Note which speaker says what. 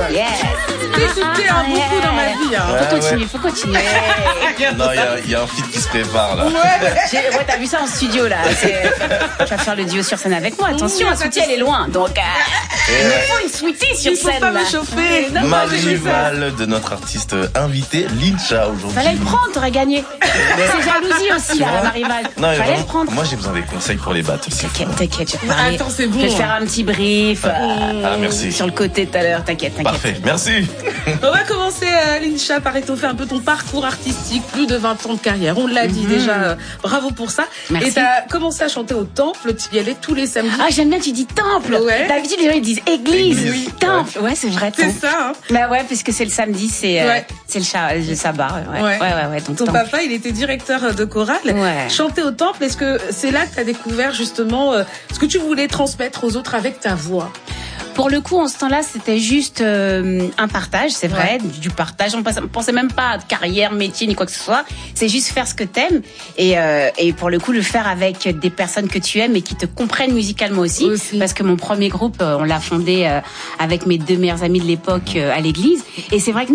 Speaker 1: Yes.
Speaker 2: C'était beaucoup dans ma vie. Hein.
Speaker 1: Faut continuer.
Speaker 3: Non, il y a un feat qui se prépare là.
Speaker 1: Ouais, t'as vu ça en studio là. Tu vas faire le duo sur scène avec moi. Attention, la Sweetie elle est loin, donc il me faut une Sweetie sur scène.
Speaker 2: Il faut pas me chauffer.
Speaker 3: Ma rivale de notre artiste invité, Lincha, aujourd'hui.
Speaker 1: Fallait le prendre, t'aurais gagné. C'est jalousie aussi, là, ma rivale.
Speaker 3: Non,
Speaker 1: fallait le prendre.
Speaker 3: Moi, j'ai besoin des conseils pour les battles.
Speaker 1: T'inquiète, je vais parler.
Speaker 2: Attends, c'est bon.
Speaker 1: Je vais te faire un petit brief.
Speaker 3: Merci.
Speaker 1: Sur le côté tout à l'heure, t'inquiète.
Speaker 3: Parfait, merci.
Speaker 2: On va commencer, Lincha, par étoffer un peu ton parcours artistique, plus de 20 ans de carrière. On l'a dit déjà, bravo pour ça.
Speaker 1: Merci.
Speaker 2: Et t'as commencé à chanter au Temple, tu y allais tous les samedis.
Speaker 1: Ah, j'aime bien, tu dis temple.
Speaker 2: Ouais.
Speaker 1: D'habitude, les gens ils disent église.
Speaker 3: Oui.
Speaker 1: Temple. Ouais, c'est vrai.
Speaker 2: C'est
Speaker 1: temple.
Speaker 2: ça, hein.
Speaker 1: Bah ouais, puisque c'est le samedi, c'est le sabbat. Ouais. Donc,
Speaker 2: Ton
Speaker 1: temple.
Speaker 2: papa, il était directeur de chorale.
Speaker 1: Ouais.
Speaker 2: Chanter au Temple, est-ce que c'est là que t'as découvert justement ce que tu voulais transmettre aux autres avec ta voix?
Speaker 1: Pour le coup, en ce temps-là, c'était juste un partage, c'est vrai, du partage. On pensait même pas à carrière, métier, ni quoi que ce soit. C'est juste faire ce que t'aimes et pour le coup, le faire avec des personnes que tu aimes et qui te comprennent musicalement aussi. Parce que mon premier groupe, on l'a fondé avec mes deux meilleurs amis de l'époque à l'église. Et c'est vrai que